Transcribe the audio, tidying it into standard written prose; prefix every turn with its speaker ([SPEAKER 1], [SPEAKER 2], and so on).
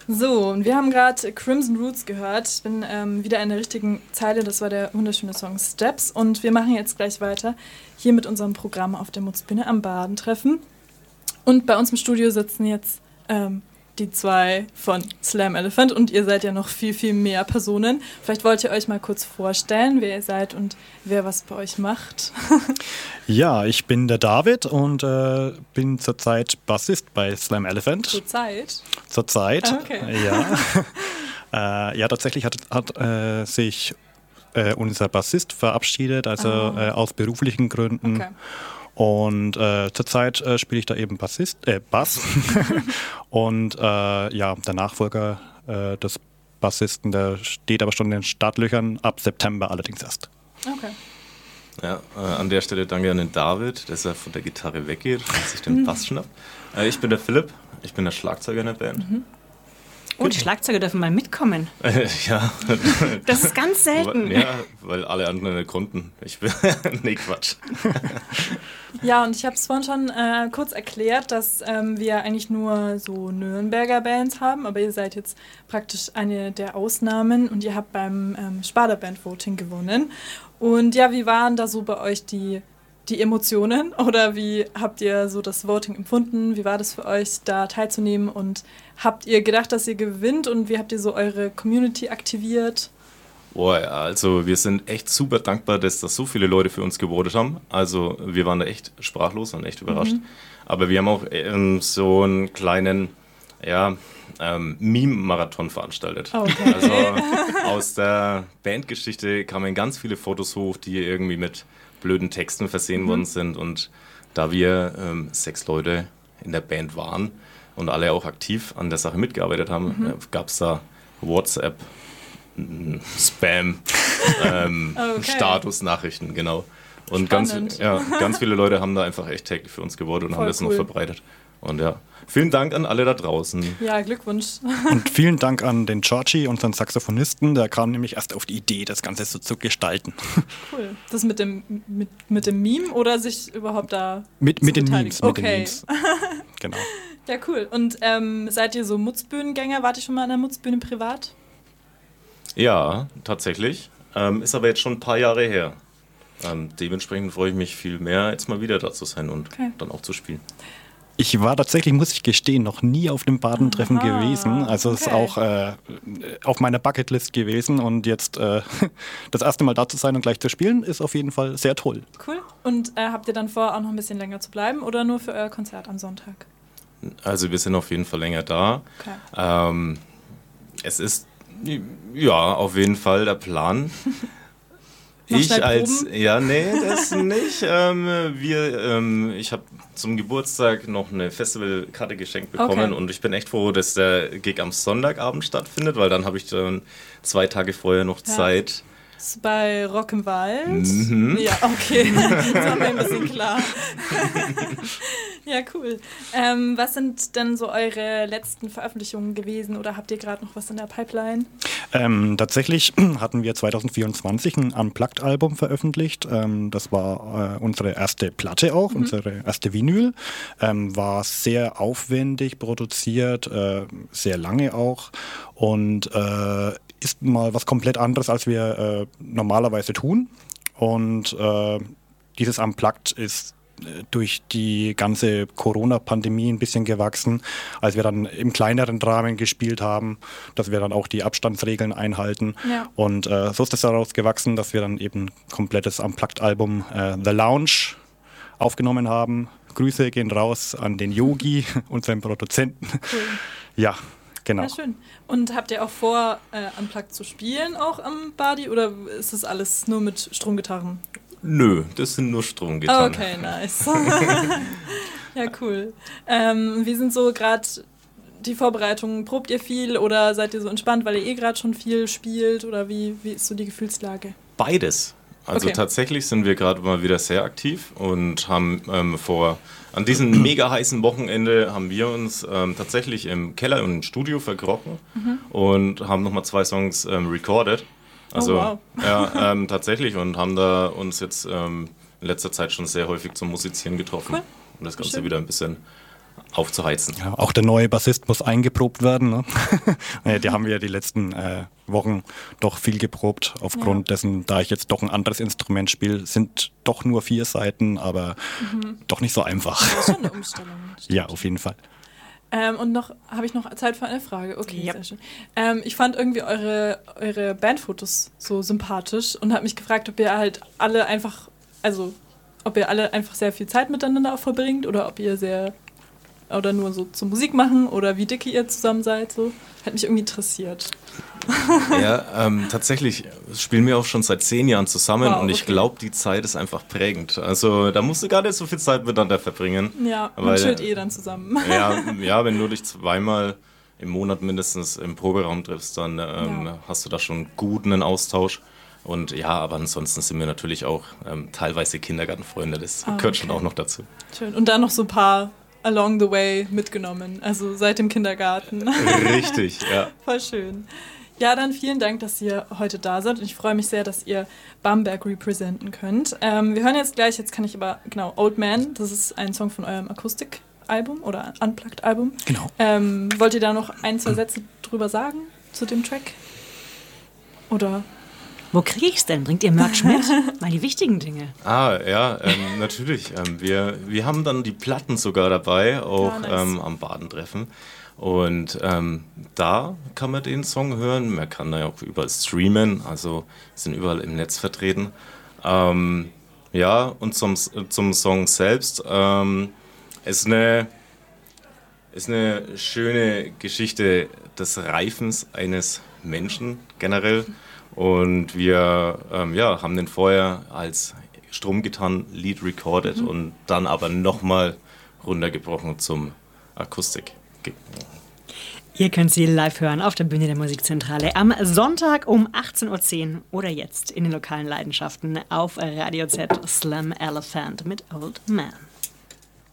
[SPEAKER 1] So, und wir haben gerade Crimson Roots gehört. Ich bin wieder in der richtigen Zeile. Das war der wunderschöne Song Steps. Und wir machen jetzt gleich weiter hier mit unserem Programm auf der Mutzbühne am Badentreffen. Und bei uns im Studio sitzen jetzt die zwei von Slam Elephant. Und ihr seid ja noch viel, viel mehr Personen. Vielleicht wollt ihr euch mal kurz vorstellen, wer ihr seid und wer was bei euch macht.
[SPEAKER 2] Ja, ich bin der David und bin zurzeit Bassist bei Slam Elephant. Zurzeit?
[SPEAKER 1] Okay.
[SPEAKER 2] Ja. Ja, tatsächlich hat sich unser Bassist verabschiedet, also aus beruflichen Gründen.
[SPEAKER 1] Okay.
[SPEAKER 2] Und zurzeit spiele ich da eben Bass. Und ja, der Nachfolger des Bassisten, der steht aber schon in den Startlöchern, ab September allerdings erst.
[SPEAKER 1] Okay.
[SPEAKER 3] Ja, an der Stelle danke an den David, dass er von der Gitarre weggeht und sich den Bass schnappt. Ich bin der Philipp, ich bin der Schlagzeuger in der Band.
[SPEAKER 4] Oh, die Schlagzeuger dürfen mal mitkommen.
[SPEAKER 3] Ja.
[SPEAKER 4] Das ist ganz selten.
[SPEAKER 3] Ja, weil alle anderen nicht konnten. Nee, Quatsch.
[SPEAKER 1] Ja, und ich habe es vorhin schon kurz erklärt, dass wir eigentlich nur so Nürnberger Bands haben, aber ihr seid jetzt praktisch eine der Ausnahmen und ihr habt beim Sparda Band Voting gewonnen. Und ja, wie waren da so bei euch die Emotionen oder wie habt ihr so das Voting empfunden? Wie war das für euch, da teilzunehmen und habt ihr gedacht, dass ihr gewinnt und wie habt ihr so eure Community aktiviert?
[SPEAKER 3] Boah, ja, also wir sind echt super dankbar, dass das so viele Leute für uns gewotet haben. Also wir waren da echt sprachlos und echt überrascht. Aber wir haben auch so einen kleinen, Meme-Marathon veranstaltet.
[SPEAKER 1] Okay.
[SPEAKER 3] Also aus der Bandgeschichte kamen ganz viele Fotos hoch, die irgendwie mit blöden Texten versehen worden sind. Und da wir 6 Leute in der Band waren und alle auch aktiv an der Sache mitgearbeitet haben, gab es da WhatsApp, Spam, Statusnachrichten, genau. Und ganz viele Leute haben da einfach echt täglich für uns gewotet und haben das noch verbreitet. Und ja, vielen Dank an alle da draußen.
[SPEAKER 1] Ja, Glückwunsch.
[SPEAKER 2] Und vielen Dank an den Georgie, unseren Saxophonisten. Der kam nämlich erst auf die Idee, das Ganze so zu gestalten.
[SPEAKER 1] Cool. Das mit dem Meme oder sich überhaupt da
[SPEAKER 2] mit den
[SPEAKER 1] beteiligen?
[SPEAKER 2] Memes. Mit den Memes. Genau.
[SPEAKER 1] Ja, cool. Und seid ihr so Mutzbühnengänger? Wart ihr schon mal an der Mutzbühne privat?
[SPEAKER 3] Ja, tatsächlich. Ist aber jetzt schon ein paar Jahre her. Dementsprechend freue ich mich viel mehr, jetzt mal wieder da zu sein und dann auch zu spielen.
[SPEAKER 2] Ich war tatsächlich, muss ich gestehen, noch nie auf dem Badentreffen gewesen. Also es ist auch auf meiner Bucketlist gewesen. Und jetzt das erste Mal da zu sein und gleich zu spielen, ist auf jeden Fall sehr toll.
[SPEAKER 1] Cool. Und habt ihr dann vor, auch noch ein bisschen länger zu bleiben oder nur für euer Konzert am Sonntag?
[SPEAKER 3] Also wir sind auf jeden Fall länger da.
[SPEAKER 1] Okay.
[SPEAKER 3] Es ist auf jeden Fall der Plan. Das nicht. Ich habe zum Geburtstag noch eine Festivalkarte geschenkt bekommen und ich bin echt froh, dass der Gig am Sonntagabend stattfindet, weil dann habe ich dann 2 Tage vorher noch Zeit.
[SPEAKER 1] Das ist bei Rock im Wald? Ja, okay. Das war mir ein bisschen klar. Ja, cool. Was sind denn so eure letzten Veröffentlichungen gewesen oder habt ihr gerade noch was in der Pipeline?
[SPEAKER 2] Tatsächlich hatten wir 2024 ein Unplugged-Album veröffentlicht. Das war unsere erste Platte auch, unsere erste Vinyl. War sehr aufwendig produziert, sehr lange auch und ist mal was komplett anderes, als wir normalerweise tun. Und dieses Unplugged ist durch die ganze Corona-Pandemie ein bisschen gewachsen, als wir dann im kleineren Rahmen gespielt haben, dass wir dann auch die Abstandsregeln einhalten. Ja. Und so ist es daraus gewachsen, dass wir dann eben ein komplettes Unplugged-Album The Lounge aufgenommen haben. Grüße gehen raus an den Yogi, unseren Produzenten. Cool. Ja, genau.
[SPEAKER 1] Ja, schön. Und habt ihr auch vor, Unplugged zu spielen, auch am Badi, oder ist das alles nur mit Stromgitarren?
[SPEAKER 3] Nö, das sind nur Stromgitarren.
[SPEAKER 1] Okay, nice. Ja, cool. Wie sind so gerade die Vorbereitungen? Probt ihr viel oder seid ihr so entspannt, weil ihr gerade schon viel spielt? Oder wie ist so die Gefühlslage?
[SPEAKER 3] Beides. Also tatsächlich sind wir gerade mal wieder sehr aktiv und haben an diesem mega heißen Wochenende haben wir uns tatsächlich im Keller und im Studio verkrochen und haben nochmal 2 Songs recorded. Also tatsächlich und haben da uns jetzt in letzter Zeit schon sehr häufig zum Musizieren getroffen, um das Ganze wieder ein bisschen aufzuheizen.
[SPEAKER 2] Ja, auch der neue Bassist muss eingeprobt werden. Ne? Die haben wir die letzten Wochen doch viel geprobt. Aufgrund dessen, da ich jetzt doch ein anderes Instrument spiele, sind doch nur 4 Seiten, aber doch nicht so einfach.
[SPEAKER 1] Das ist schon eine Umstellung.
[SPEAKER 2] Ja, auf jeden Fall.
[SPEAKER 1] Und habe ich noch Zeit für eine Frage? Okay,
[SPEAKER 4] Yep.
[SPEAKER 1] sehr schön. Ich fand irgendwie eure Bandfotos so sympathisch und habe mich gefragt, ob ihr halt alle einfach, ob ihr alle einfach sehr viel Zeit miteinander auch verbringt oder ob ihr oder nur so zur Musik machen oder wie dicke ihr zusammen seid. So. Hat mich irgendwie interessiert.
[SPEAKER 3] Ja, tatsächlich spielen wir auch schon seit 10 Jahren zusammen und ich
[SPEAKER 1] okay.
[SPEAKER 3] glaube, die Zeit ist einfach prägend. Also da musst du gar nicht so viel Zeit miteinander verbringen.
[SPEAKER 1] Ja, man chillt dann zusammen.
[SPEAKER 3] Ja, wenn du dich zweimal im Monat mindestens im Proberaum triffst, dann hast du da schon gut einen Austausch. Und ja, aber ansonsten sind wir natürlich auch teilweise Kindergartenfreunde, das gehört schon auch noch dazu.
[SPEAKER 1] Schön. Und dann noch so ein paar along the way mitgenommen, also seit dem Kindergarten.
[SPEAKER 3] Richtig, ja.
[SPEAKER 1] Voll schön. Ja, dann vielen Dank, dass ihr heute da seid und ich freue mich sehr, dass ihr Bamberg representen könnt. Wir hören jetzt gleich, Old Man, das ist ein Song von eurem Akustikalbum oder Unplugged-Album.
[SPEAKER 2] Genau.
[SPEAKER 1] Wollt ihr da noch 1, 2 Sätze drüber sagen zu dem Track? Oder...
[SPEAKER 4] Wo kriege ich's denn? Bringt ihr Merch mit? Mal die wichtigen Dinge.
[SPEAKER 3] Natürlich. Wir haben dann die Platten sogar dabei, auch
[SPEAKER 1] nice.
[SPEAKER 3] am Badentreffen. Und da kann man den Song hören. Man kann da ja auch überall streamen, also sind überall im Netz vertreten. Und zum Song selbst ist eine schöne Geschichte des Reifens eines Menschen generell. Und wir haben den vorher als Stromgitarren-Lied recorded und dann aber nochmal runtergebrochen zum Akustik.
[SPEAKER 4] Ihr könnt sie live hören auf der Bühne der Musikzentrale am Sonntag um 18.10 Uhr oder jetzt in den lokalen Leidenschaften auf Radio Z Slam Elephant mit Old Man.